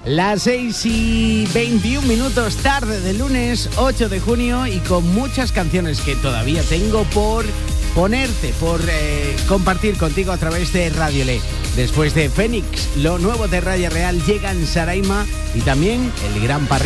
Las 6:21 tarde del lunes 8 de junio y con muchas canciones que todavía tengo por ponerte, por compartir contigo a través de Radio Le. Después de Fénix, lo nuevo de Raya Real, llegan Saraima y también el Gran Parrillo.